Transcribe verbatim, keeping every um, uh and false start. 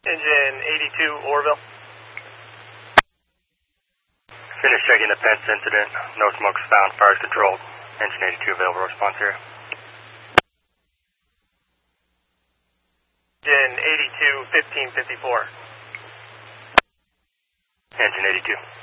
Engine eighty-two, Orville. Finish checking the Pence incident. No smokes found. Fires controlled. Engine eighty-two available response here. Engine eighty-two, fifteen fifty-four. Engine eighty-two.